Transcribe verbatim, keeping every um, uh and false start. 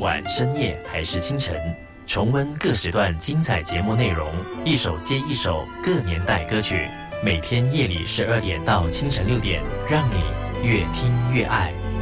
管深夜还是清晨，重温各时段精彩节目内容，一首接一首各年代歌曲。每天夜里十二点到清晨六点，让你越听越爱。